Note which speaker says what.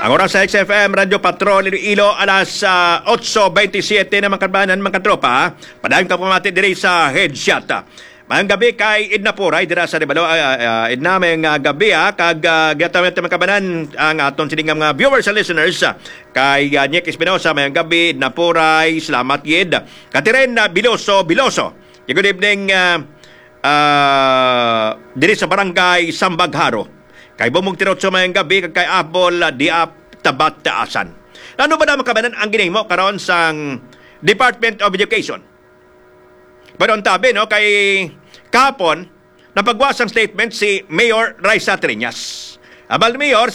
Speaker 1: Ang oras sa XFM, Radyo Patrol, Iloilo, alas 8:27 na mga kabanan, mga katropa. Padayong kapamati diri sa headshot. Mayang gabi kay Edna Puray, dira sa Ribalo. Edna, mayang gabi kag gatawin mga kabanan ang aton siningang mga viewers and listeners. Kay Nick Espinosa, mayang gabi, Edna Puray, salamat yid. Katiren Biloso. Good evening, diri sa barangay Sambagharo. Kay Bumong Tirotso mayang gabi, kag kay Apol Diap Tabat Taasan. Ano ba naman kabanan ang ginimo karon sang Department of Education? Pero ang tabi, no, kay kahapon, napagwas ang statement si Mayor Raisa Triñas. Abal Mayor,